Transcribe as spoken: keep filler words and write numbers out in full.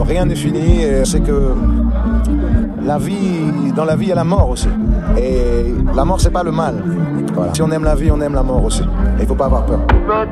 rien n'est fini. Et c'est que la vie, dans la vie, il y a la mort aussi. Et la mort, c'est pas le mal. Voilà. Si on aime la vie, on aime la mort aussi. Et il faut pas avoir peur.